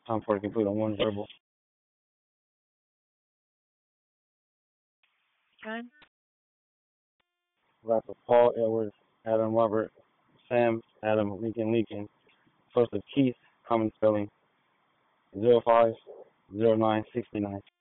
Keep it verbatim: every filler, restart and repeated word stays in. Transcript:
Time for the complete on one verbal. Okay. Rapper Paul Edwards, Adam Robert, Sam, Adam Lincoln Lincoln. First of Keith, common spelling, zero five zero nine sixty nine.